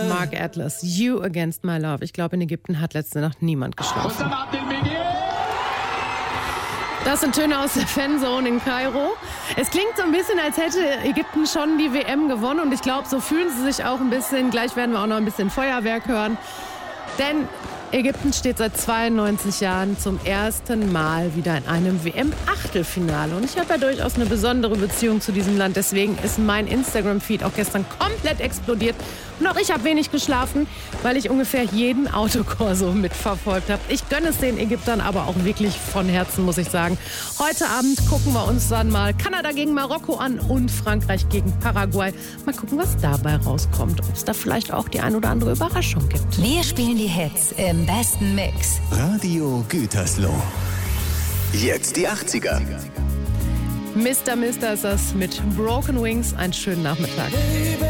Mark Atlas, You Against My Love. Ich glaube, in Ägypten hat letzte Nacht niemand geschlafen. Das sind Töne aus der Fanzone in Kairo. Es klingt so ein bisschen, als hätte Ägypten schon die WM gewonnen. Und ich glaube, so fühlen sie sich auch ein bisschen. Gleich werden wir auch noch ein bisschen Feuerwerk hören. Denn Ägypten steht seit 92 Jahren zum ersten Mal wieder in einem WM-Achtelfinale. Und ich habe ja durchaus eine besondere Beziehung zu diesem Land. Deswegen ist mein Instagram-Feed auch gestern komplett explodiert. Und auch ich habe wenig geschlafen, weil ich ungefähr jeden Autokorso mitverfolgt habe. Ich gönne es den Ägyptern aber auch wirklich von Herzen, muss ich sagen. Heute Abend gucken wir uns dann mal Kanada gegen Marokko an und Frankreich gegen Paraguay. Mal gucken, was dabei rauskommt. Ob es da vielleicht auch die ein oder andere Überraschung gibt. Wir spielen die Hits im besten Mix. Radio Gütersloh. Jetzt die 80er. Mr. ist das mit Broken Wings. Einen schönen Nachmittag.